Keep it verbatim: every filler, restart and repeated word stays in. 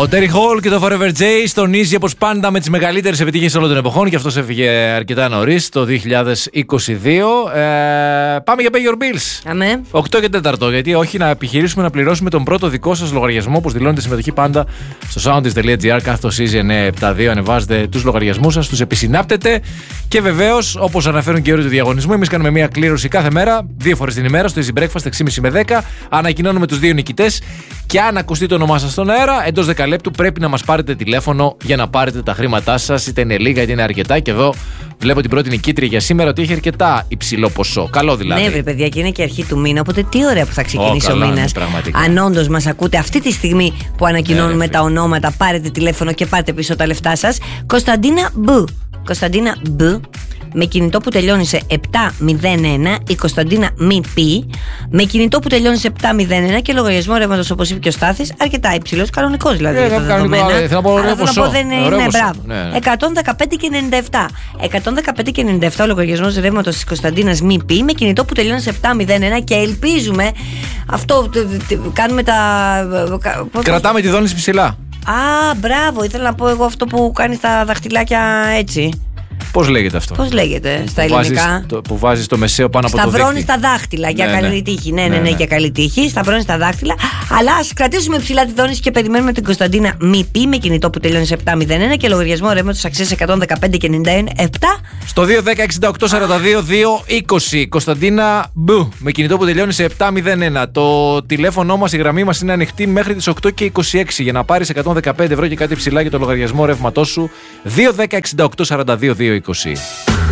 Ο Terry Hall και το Forever J στονίζει όπως πάντα με τις μεγαλύτερες επιτυχίες όλων των εποχών και αυτός έφυγε αρκετά νωρίς το δύο χιλιάδες είκοσι δύο. Ε, πάμε για Pay Your Bills. Αμέ. οκτώ και τέσσερα, γιατί όχι να επιχειρήσουμε να πληρώσουμε τον πρώτο δικό σας λογαριασμό, όπως δηλώνετε συμμετοχή πάντα στο soundis.gr, κάθετος easy εννιακόσια εβδομήντα δύο. Ανεβάζετε τους λογαριασμούς σας, τους επισυνάπτετε και βεβαίως, όπως αναφέρουν και οι όροι του διαγωνισμού, εμείς κάνουμε μια κλήρωση κάθε μέρα, δύο φορές την ημέρα, στο Easy Breakfast έξι και μισή με δέκα. Ανακοινώνουμε τους δύο νικητές και αν ακουστεί το όνομά σας στον αέρα, εντός δεκαλέπτου πρέπει να μας πάρετε τηλέφωνο για να πάρετε τα χρήματά σας, είτε είναι λίγα είτε είναι αρκετά. Και εδώ βλέπω την πρώτη νικήτρια για σήμερα ότι έχει αρκετά υψηλό ποσό. Καλό δηλαδή. Ναι, βρε παιδιά, και είναι και αρχή του μήνα. Οπότε τι ωραία που θα ξεκινήσει oh, ο μήνας. Αν όντως μας ακούτε αυτή τη στιγμή που ανακοινώνουμε ναι, τα ονόματα, πάρετε τηλέφωνο και πάρτε πίσω τα λεφτά σας. Κωνσταντίνα Μπ. Κωνσταντίνα Μπ. Με κινητό που τελειώνει σε επτά μηδέν ένα, η Κωνσταντίνα Μη Πι. Με κινητό που τελειώνει σε επτά μηδέν ένα και λογαριασμό ρεύματος, όπως είπε και ο Στάθης, αρκετά υψηλός, κανονικός δηλαδή. Yeah, κανονικό, θέλω να πω ωραίο ποσό. πω δεν είναι, ναι, μπράβο. Ναι, ναι. εκατόν δεκαπέντε και ενενήντα επτά. εκατόν δεκαπέντε και ενενήντα επτά ο λογαριασμός ρεύματος της Κωνσταντίνας Μη Πι, με κινητό που τελειώνει σε επτά μηδέν ένα και ελπίζουμε αυτό. Κάνουμε τα. Κρατάμε τη δόνηση ψηλά. Α, μπράβο, ήθελα να πω εγώ αυτό που κάνει τα δαχτυλάκια έτσι. Πώς λέγεται αυτό? Πώς λέγεται στα που ελληνικά? Βάζεις το, που βάζεις το μεσαίο πάνω από το δίχτυ. Σταυρώνεις τα δάχτυλα για ναι, καλή ναι. τύχη. Ναι, ναι, ναι, ναι, για καλή τύχη. Σταυρώνεις τα δάχτυλα. Αλλά ας κρατήσουμε ψηλά τη δόνηση και περιμένουμε την Κωνσταντίνα Μη Πι με κινητό που τελειώνει σε επτά μηδέν ένα και λογαριασμό ρεύματος αξίας εκατόν δεκαπέντε και ενενήντα επτά. Στο δύο δέκα εξήντα οκτώ σαράντα δύο δύο είκοσι. Κωνσταντίνα Μπου με κινητό που τελειώνει σε επτά μηδέν ένα. Το τηλέφωνο μας, η γραμμή μας είναι ανοιχτή μέχρι τις οκτώ και είκοσι έξι για να πάρεις εκατόν δεκαπέντε ευρώ και κάτι ψηλά για το λογαριασμό ρεύματός σου. δύο δέκα εξήντα οκτώ σαράντα δύο δύο είκοσι.